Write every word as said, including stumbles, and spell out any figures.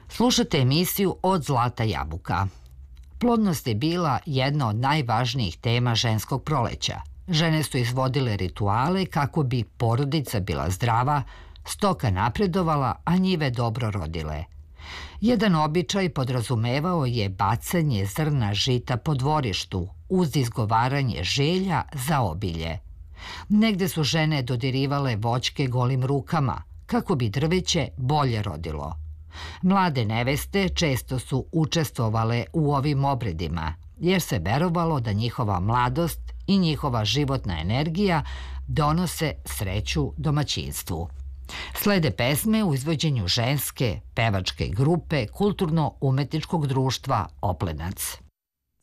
Slušate emisiju Od zlata jabuka. Plodnost je bila jedna od najvažnijih tema ženskog proleća. Žene su izvodile rituale kako bi porodica bila zdrava, stoka napredovala, a njive dobro rodile. Jedan običaj podrazumevao je bacanje zrna žita po dvorištu uz izgovaranje želja za obilje. Negde su žene dodirivale voćke golim rukama kako bi drveće bolje rodilo. Mlade neveste često su učestvovale u ovim obredima, jer se verovalo da njihova mladost i njihova životna energija donose sreću domaćinstvu. Slede pesme u izvođenju ženske pevačke grupe Kulturno-umetničkog društva Oplenac.